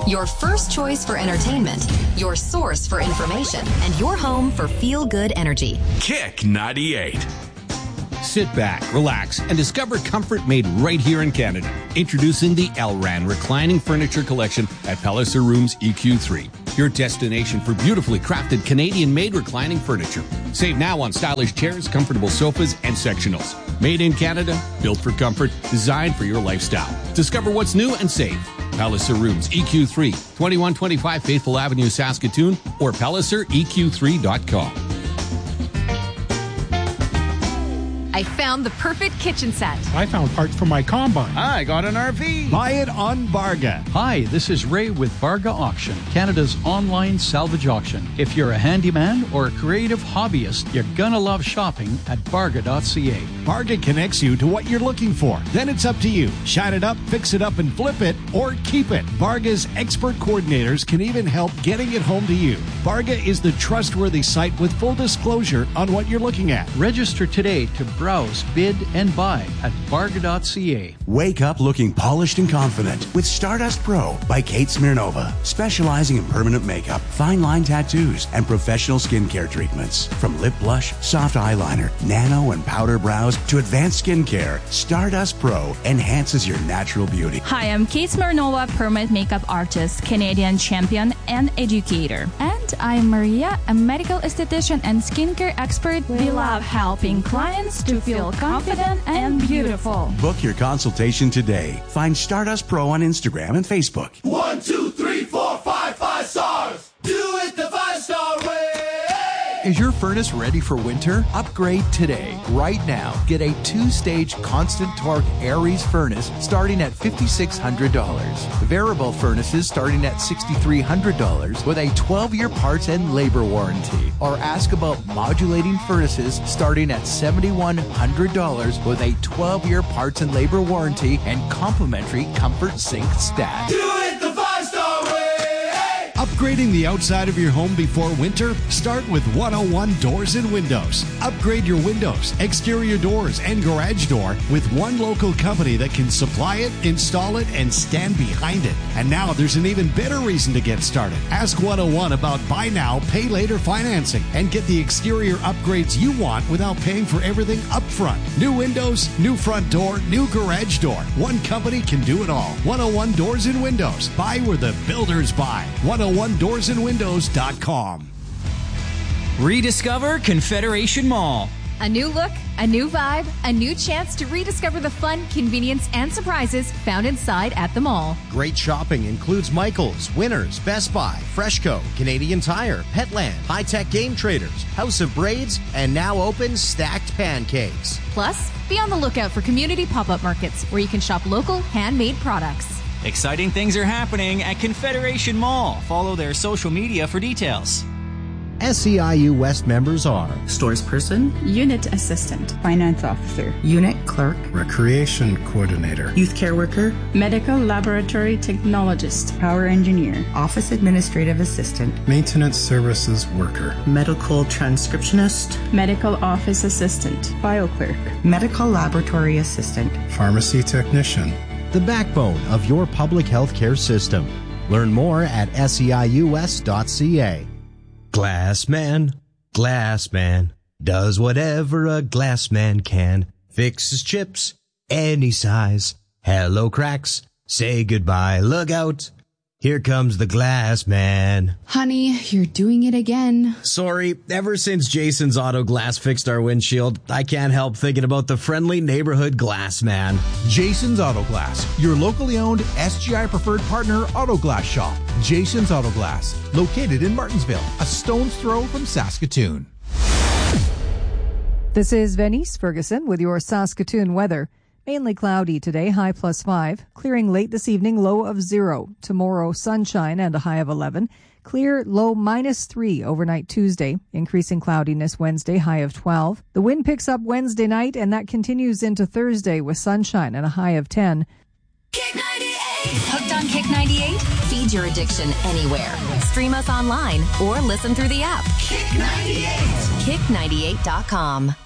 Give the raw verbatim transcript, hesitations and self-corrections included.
Your first choice for entertainment, your source for information, and your home for feel-good energy. Kick ninety-eight. Sit back, relax, and discover comfort made right here in Canada. Introducing the Elran Reclining Furniture Collection at Palliser Rooms E Q three. Your destination for beautifully crafted Canadian-made reclining furniture. Save now on stylish chairs, comfortable sofas, and sectionals. Made in Canada, built for comfort, designed for your lifestyle. Discover what's new and save. Palliser Rooms E Q three, twenty-one twenty-five Faithful Avenue, Saskatoon, or palliser e q three dot com. I found the perfect kitchen set. I found parts for my combine. I got an R V. Buy it on Barga. Hi, this is Ray with Barga Auction, Canada's online salvage auction. If you're a handyman or a creative hobbyist, you're gonna love shopping at barga dot c a. Barga connects you to what you're looking for. Then it's up to you. Shine it up, fix it up, and flip it, or keep it. Barga's expert coordinators can even help getting it home to you. Barga is the trustworthy site with full disclosure on what you're looking at. Register today to browse, bid, and buy at barga dot c a. Wake up looking polished and confident with Stardust Pro by Kate Smirnova, specializing in permanent makeup, fine line tattoos, and professional skincare treatments. From lip blush, soft eyeliner, nano and powder brows to advanced skincare, Stardust Pro enhances your natural beauty. Hi, I'm Kate Smirnova, permanent makeup artist, Canadian champion, and educator. And I'm Maria, a medical esthetician and skincare expert. We love helping clients to feel confident and beautiful. Book your consultation today. Find Stardust Pro on Instagram and Facebook. One, two, three, four, five, five stars. Do it the five-star way. Is your furnace ready for winter? Upgrade today. Right now, get a two-stage constant torque Aries furnace starting at five thousand six hundred dollars. Variable furnaces starting at six thousand three hundred dollars with a twelve-year parts and labor warranty. Or ask about modulating furnaces starting at seven thousand one hundred dollars with a twelve-year parts and labor warranty and complimentary comfort sink stat. Do it the five-star way. Upgrading the outside of your home before winter? Start with one oh one Doors and Windows. Upgrade your windows, exterior doors, and garage door with one local company that can supply it, install it, and stand behind it. And now there's an even better reason to get started. Ask one oh one about buy now, pay later financing and get the exterior upgrades you want without paying for everything up front. New windows, new front door, new garage door. One company can do it all. one oh one Doors and Windows. Buy where the builders buy. one oh one doors and windows dot com. Rediscover Confederation Mall. A new look, a new vibe, a new chance to rediscover the fun, convenience, and surprises found inside at the mall. Great shopping includes Michaels, Winners, Best Buy, Freshco, Canadian Tire, Petland, High Tech Game Traders, House of Braids, and now open Stacked Pancakes. Plus, be on the lookout for community pop-up markets where you can shop local, handmade products. Exciting things are happening at Confederation Mall. Follow their social media for details. S E I U West members are Stores Person, Unit Assistant, Finance Officer, Unit Clerk, Recreation Coordinator, Youth Care Worker, Medical Laboratory Technologist, Power Engineer, Office Administrative Assistant, Maintenance Services Worker, Medical Transcriptionist, Medical Office Assistant, Bio Clerk, Medical Laboratory Assistant, Pharmacy Technician. The backbone of your public health care system. Learn more at S E I U S dot C A. Glass man, glass man, does whatever a glass man can. Fixes chips, any size. Hello cracks, say goodbye, look out. Here comes the glass man. Honey, you're doing it again. Sorry, ever since Jason's Auto Glass fixed our windshield, I can't help thinking about the friendly neighborhood glass man. Jason's Auto Glass, your locally owned S G I preferred partner auto glass shop. Jason's Auto Glass, located in Martinsville, a stone's throw from Saskatoon. This is Venice Ferguson with your Saskatoon weather. Mainly cloudy today, high plus five. Clearing late this evening, low of zero. Tomorrow, sunshine and a high of eleven. Clear, low minus three overnight Tuesday. Increasing cloudiness Wednesday, high of twelve. The wind picks up Wednesday night and that continues into Thursday with sunshine and a high of ten. Kick ninety-eight. Hooked on Kick ninety-eight? Feed your addiction anywhere. Stream us online or listen through the app. Kick ninety-eight. kick ninety-eight dot com.